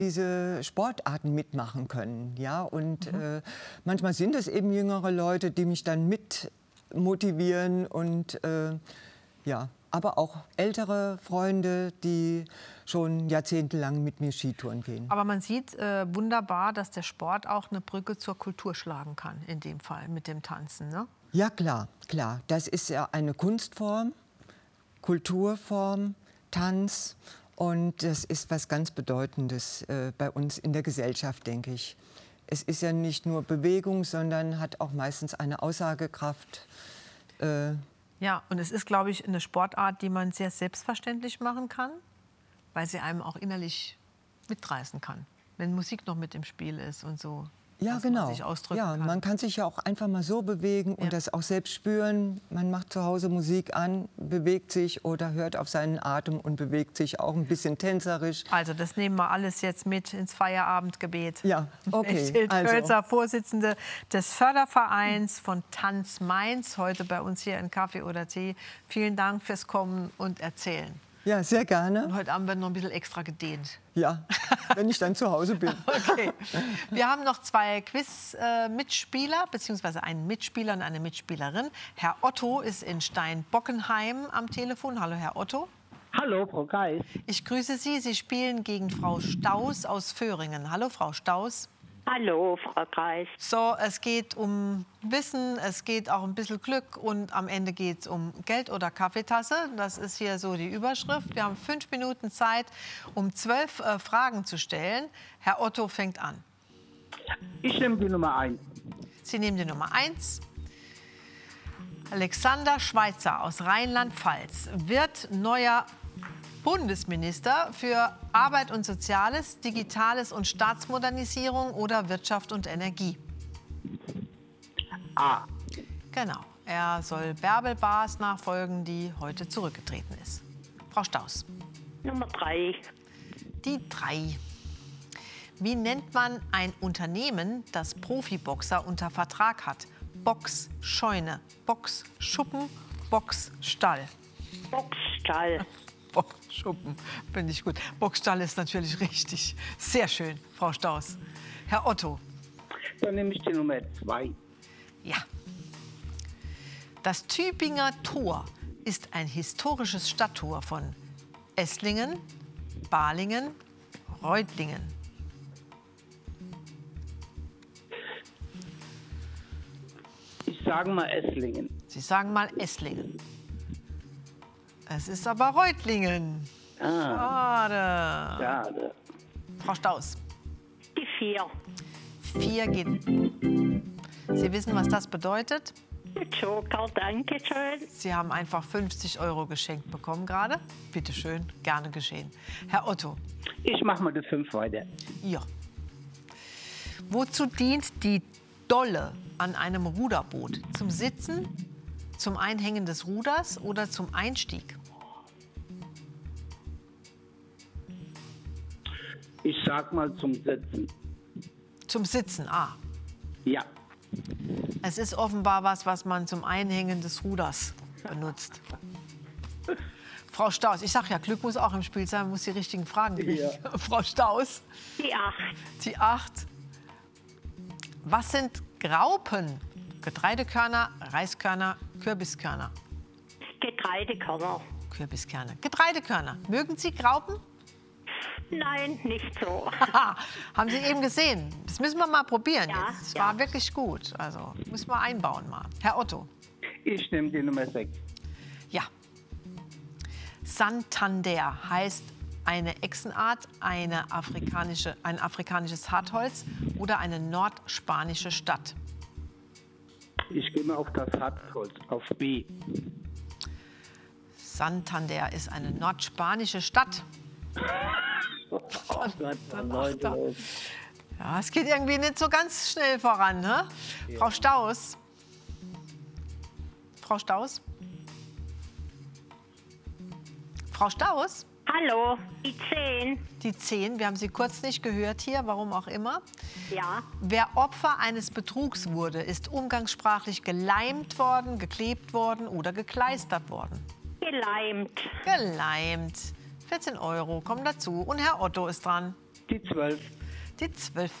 diese Sportarten mitmachen können. Ja? Und manchmal sind es eben jüngere Leute, die mich dann mit motivieren und ja, aber auch ältere Freunde, die schon jahrzehntelang mit mir Skitouren gehen. Aber man sieht wunderbar, dass der Sport auch eine Brücke zur Kultur schlagen kann, in dem Fall mit dem Tanzen, ne? Ja, klar, klar. Das ist ja eine Kunstform, Kulturform, Tanz. Und das ist was ganz Bedeutendes bei uns in der Gesellschaft, denke ich. Es ist ja nicht nur Bewegung, sondern hat auch meistens eine Aussagekraft. Ja, und es ist, glaube ich, eine Sportart, die man sehr selbstverständlich machen kann, weil sie einem auch innerlich mitreißen kann, wenn Musik noch mit im Spiel ist und so. Ja, genau. Man sich ausdrücken ja, kann. man kann sich ja auch einfach mal so bewegen und das auch selbst spüren. Man macht zu Hause Musik an, bewegt sich oder hört auf seinen Atem und bewegt sich auch ein bisschen tänzerisch. Also das nehmen wir alles jetzt mit ins Feierabendgebet. Ja, okay. Mechthild Kölzer, Vorsitzende des Fördervereins von Tanz Mainz, heute bei uns hier in Kaffee oder Tee. Vielen Dank fürs Kommen und Erzählen. Ja, sehr gerne. Und heute Abend wird noch ein bisschen extra gedehnt. Ja, wenn ich dann zu Hause bin. Okay. Wir haben noch zwei Quiz-Mitspieler, beziehungsweise einen Mitspieler und eine Mitspielerin. Herr Otto ist in Steinbockenheim am Telefon. Hallo, Herr Otto. Hallo, Frau Geis. Ich grüße Sie. Sie spielen gegen Frau Staus aus Föhringen. Hallo, Frau Staus. Hallo, Frau Kreis. So, es geht um Wissen, es geht auch ein bisschen Glück und am Ende geht es um Geld oder Kaffeetasse. Das ist hier so die Überschrift. Wir haben 5 Minuten Zeit, um 12 Fragen zu stellen. Herr Otto fängt an. Ich nehme die Nummer 1. Sie nehmen die Nummer 1. Alexander Schweitzer aus Rheinland-Pfalz wird neuer Bundesminister für Arbeit und Soziales, Digitales und Staatsmodernisierung oder Wirtschaft und Energie. A. Genau. Er soll Bärbel Baas nachfolgen, die heute zurückgetreten ist. Frau Staus. Nummer 3. Die 3. Wie nennt man ein Unternehmen, das Profiboxer unter Vertrag hat? Boxscheune, Boxschuppen, Boxstall. Boxstall. Boxschuppen, finde ich gut. Boxstall ist natürlich richtig. Sehr schön, Frau Staus. Herr Otto. Dann nehme ich die Nummer 2. Ja. Das Tübinger Tor ist ein historisches Stadttor von Esslingen, Balingen, Reutlingen. Ich sage mal Esslingen. Sie sagen mal Esslingen. Es ist aber Reutlingen. Schade. Schade. Frau Staus. Die 4. 4 geht. Sie wissen, was das bedeutet? Joker, danke schön. Sie haben einfach 50 € geschenkt bekommen gerade. Bitte schön, gerne geschehen. Herr Otto. Ich mache mal die 5 weiter. Ja. Wozu dient die Dolle an einem Ruderboot? Zum Sitzen, zum Einhängen des Ruders oder zum Einstieg? Ich sag mal zum Sitzen. Zum Sitzen, Ja. Es ist offenbar was man zum Einhängen des Ruders benutzt. Frau Staus, ich sag ja, Glück muss auch im Spiel sein, man muss die richtigen Fragen kriegen. Ja. Frau Staus. Die 8. Die 8. Was sind Graupen? Getreidekörner, Reiskörner, Kürbiskörner. Getreidekörner. Kürbiskerne. Getreidekörner. Mögen Sie Graupen? Nein, nicht so. Haben Sie eben gesehen. Das müssen wir mal probieren Ja, jetzt. Es ja. war wirklich gut. Also müssen wir einbauen mal. Herr Otto. Ich nehme die Nummer 6. Ja. Santander heißt eine Echsenart, ein afrikanisches Hartholz oder eine nordspanische Stadt. Ich gehe mal auf das Hartholz, auf B. Santander ist eine nordspanische Stadt. Oh Gott, Leute. Ja, es geht irgendwie nicht so ganz schnell voran, ne? Ja. Frau Staus. Frau Staus? Frau Staus? Hallo, die 10. Die 10, wir haben Sie kurz nicht gehört hier, warum auch immer. Ja. Wer Opfer eines Betrugs wurde, ist umgangssprachlich geleimt worden, geklebt worden oder gekleistert worden. Geleimt. Geleimt. 14 € kommen dazu. Und Herr Otto ist dran. Die 12. Die 12.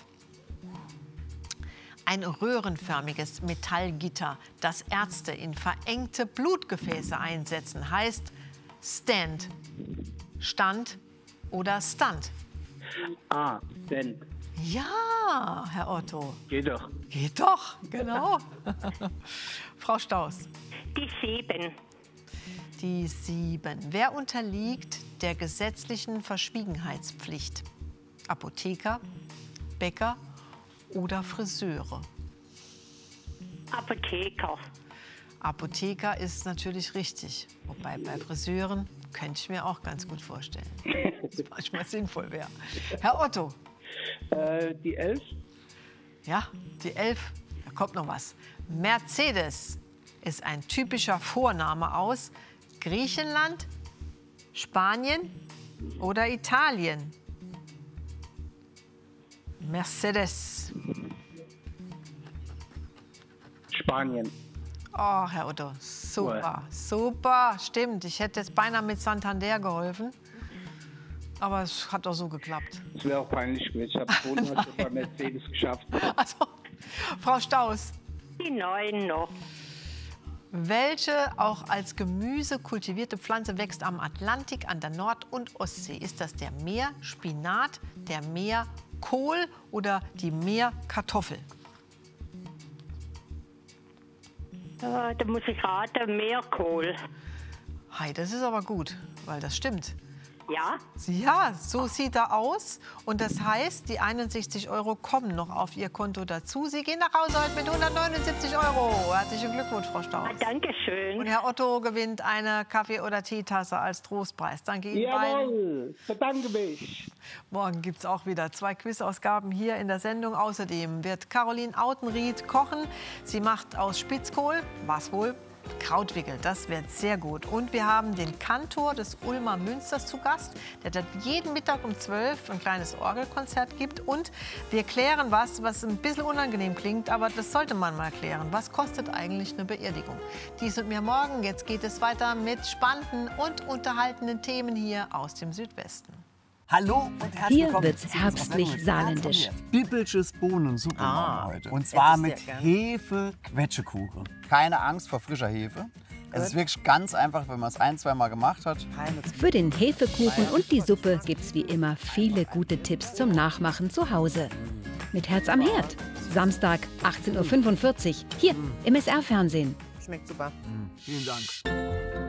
Ein röhrenförmiges Metallgitter, das Ärzte in verengte Blutgefäße einsetzen, heißt Stand, Stand oder Stunt. Stand. Ja, Herr Otto. Geht doch. Geht doch, genau. Frau Staus. Die 7. Die 7. Wer unterliegt der gesetzlichen Verschwiegenheitspflicht? Apotheker, Bäcker oder Friseure? Apotheker. Apotheker ist natürlich richtig. Wobei bei Friseuren könnte ich mir auch ganz gut vorstellen, dass es manchmal sinnvoll wäre. Herr Otto. Die 11. Ja, die 11. Da kommt noch was. Mercedes ist ein typischer Vorname aus Griechenland, Spanien oder Italien. Mercedes. Spanien. Oh, Herr Otto, super, super, stimmt. Ich hätte jetzt beinahe mit Santander geholfen, aber es hat doch so geklappt. Das wäre auch peinlich gewesen. Ich habe es vorhin schon bei Mercedes geschafft. Also, Frau Staus, Die 9 noch. welche auch als Gemüse kultivierte Pflanze wächst am Atlantik, an der Nord- und Ostsee? Ist das der Meerspinat, der Meerkohl oder die Meerkartoffel? Da muss ich raten, Meerkohl. Hi, das ist aber gut, weil das stimmt. Ja? Ja, so sieht er aus. Und das heißt, die 61 € kommen noch auf Ihr Konto dazu. Sie gehen nach Hause heute mit 179 €. Herzlichen Glückwunsch, Frau Staus. Danke schön. Und Herr Otto gewinnt eine Kaffee- oder Teetasse als Trostpreis. Danke Ihnen beiden. Jawohl, bedanke mich. Morgen gibt es auch wieder 2 Quizausgaben hier in der Sendung. Außerdem wird Caroline Autenried kochen. Sie macht aus Spitzkohl, was wohl? Krautwickel, das wird sehr gut. Und wir haben den Kantor des Ulmer Münsters zu Gast, der dort jeden Mittag um 12 ein kleines Orgelkonzert gibt. Und wir klären was ein bisschen unangenehm klingt, aber das sollte man mal klären. Was kostet eigentlich eine Beerdigung? Dies und mehr morgen. Jetzt geht es weiter mit spannenden und unterhaltenden Themen hier aus dem Südwesten. Hallo und herzlich Hier willkommen wird's zu unserer herbstlich Sendung mit saarländisch. Herz und Herz. Biblisches Bohnensuppe machen wir heute. Und esse zwar ich mit sehr gern. Hefe-Quetschekuchen. Keine Angst vor frischer Hefe. Es ist wirklich ganz einfach, wenn man es 1-2 Mal gemacht hat. Für den Hefekuchen und die Suppe gibt's wie immer viele gute Tipps zum Nachmachen zu Hause. Mit Herz am Herd. Samstag 18:45 Uhr hier im SR-Fernsehen. Schmeckt super. Vielen Dank.